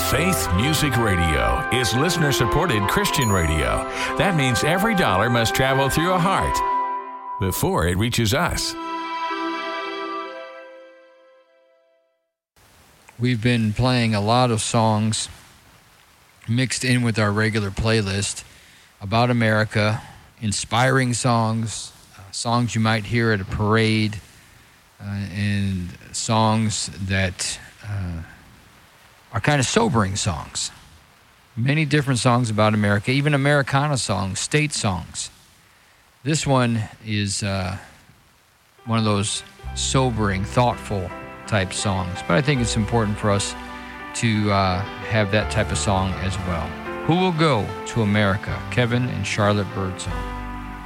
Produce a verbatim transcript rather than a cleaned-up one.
Faith Music Radio is listener-supported Christian radio. That means every dollar must travel through a heart before it reaches us. We've been playing a lot of songs mixed in with our regular playlist about America, inspiring songs, uh, songs you might hear at a parade, uh, and songs that uh, are kind of sobering songs. Many different songs about America, even Americana songs, state songs. This one is uh, one of those sobering, thoughtful type songs, but I think it's important for us to uh, have that type of song as well. Who Will Go to America? Kevin and Charlotte Birdsong.